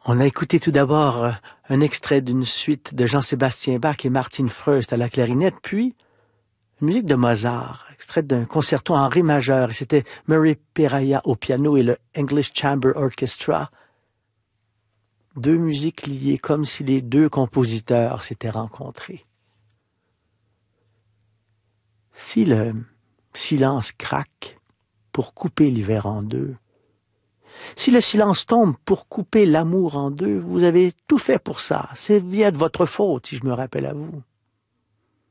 On a écouté tout d'abord un extrait d'une suite de Jean-Sébastien Bach et Martin Freust à la clarinette, puis une musique de Mozart, extrait d'un concerto en ré majeur. Et c'était Murray Peraya au piano et le English Chamber Orchestra. Deux musiques liées comme si les deux compositeurs s'étaient rencontrés. Si le silence craque pour couper l'hiver en deux, si le silence tombe pour couper l'amour en deux, vous avez tout fait pour ça. C'est bien de votre faute, si je me rappelle à vous.